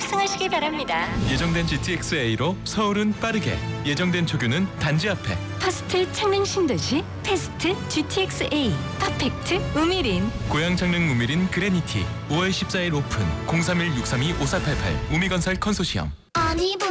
탑승하시기 바랍니다. 예정된 GTX-A로 서울은 빠르게, 예정된 조교는 단지 앞에. 퍼스트 창릉 신도시 패스트 GTX-A 퍼펙트 우미린. 고양 창릉 우미린 그레니티 5월 14일 오픈. 031-632-5488 우미건설 컨소시엄.